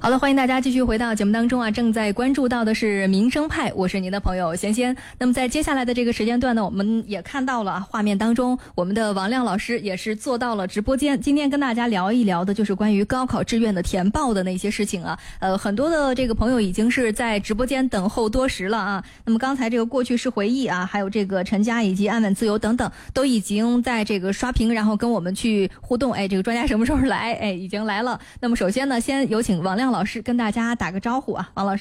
好了，欢迎大家继续回到节目当中啊，正在关注到的是民生派，我是您的朋友贤贤。那么在接下来的这个时间段呢，我们也看到了画面当中，我们的王亮老师也是坐到了直播间，今天跟大家聊一聊的就是关于高考志愿的填报的那些事情啊。很多的这个朋友已经是在直播间等候多时了啊。那么刚才这个过去式回忆啊，还有这个陈佳以及安稳自由等等，都已经在这个刷屏，然后跟我们去互动。这个专家什么时候来？已经来了。那么首先呢，先有请王亮老师跟大家打个招呼啊，王老师。